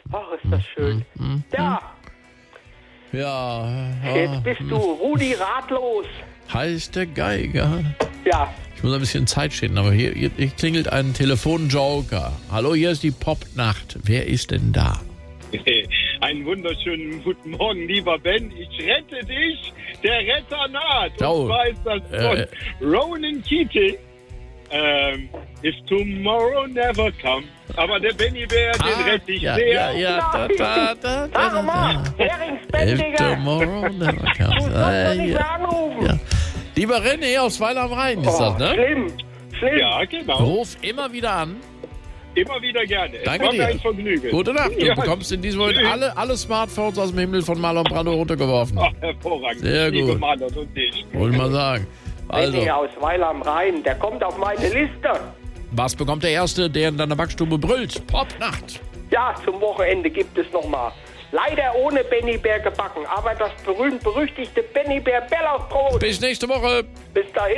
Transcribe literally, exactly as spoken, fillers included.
Ach, ist das schön. Mhm. Ja, Ja. jetzt bist du Rudi ratlos. Heißt der Geiger. Ja, Ich muss ein bisschen Zeit schinden, aber hier, hier, hier klingelt ein Telefonjoker. Hallo, hier ist die Popnacht. Wer ist denn da? Einen wunderschönen guten Morgen, lieber Ben. Ich rette dich, der Retter naht. Oh, Und zwar ist das von äh, Ronan Keating. Ähm, If Tomorrow Never Comes. Aber der Benny Bär, den Ah, rette ich ja, sehr. ja, ja, da, da, da, da, sag mal, da. If Heringsbändiger. tomorrow never Du comes. sollst Ah, doch nicht mehr ja. anrufen. Ja. Lieber René aus Weil am Rhein ist Oh, das, ne? schlimm, schlimm. Ja, genau. Ruf immer wieder an. Immer wieder gerne. Es Danke war dir. mir ein Vergnügen. Gute Nacht. Du Ja. bekommst in diesem Moment Tschüss. alle, alle Smartphones aus dem Himmel von Marlon Brando runtergeworfen. Ach, hervorragend. Sehr Liebe gut. Marlon und dich. Wollte ich mal sagen. Also, Benny aus Weil am Rhein, der kommt auf meine Liste. was bekommt der Erste, der in deiner Backstube brüllt? Popnacht. Ja, zum Wochenende gibt es nochmal. Leider ohne Benny Bär gebacken, aber das berühmt-berüchtigte Benny Bär Bärlauchbrot. Bis nächste Woche. Bis dahin.